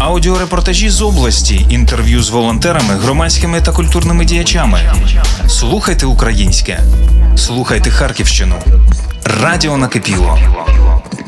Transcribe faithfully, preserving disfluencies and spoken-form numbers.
аудіорепортажі з області, інтерв'ю з волонтерами, громадськими та культурними діячами. Слухайте українське. Слухайте Харківщину. Радіо накипіло.